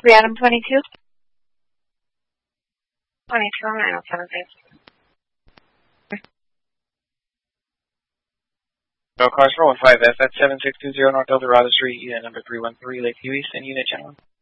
Random 22. 22, 907, thanks. Cars for 15F at 7620 North Eldorado Street, unit number 313, Lakeview East, and unit channel.